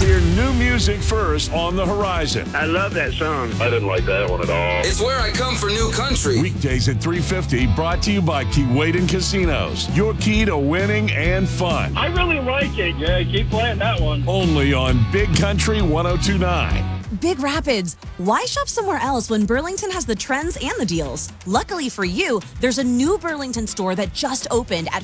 Hear new music first on the horizon. I love that song. I didn't like that one at all. It's where I come for new country. Weekdays at 3:50, brought to you by Keewaydin Casinos. Your key to winning and fun. I really like it. Yeah, keep playing that one. Only on Big Country 102.9. Big Rapids. Why shop somewhere else when Burlington has the trends and the deals? Luckily for you, there's a new Burlington store that just opened at